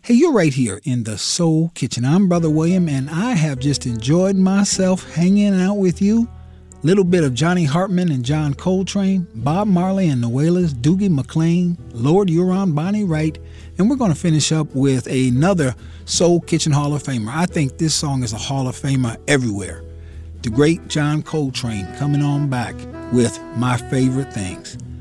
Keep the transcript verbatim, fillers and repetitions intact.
Hey, you're right here in the Soul Kitchen. I'm Brother William, and I have just enjoyed myself hanging out with you. Little bit of Johnny Hartman and John Coltrane, Bob Marley and the Wailers, Doogie McClain, Lord Huron, Bonnie Raitt, and we're going to finish up with another Soul Kitchen Hall of Famer. I think this song is a Hall of Famer everywhere. The great John Coltrane coming on back with My Favorite Things.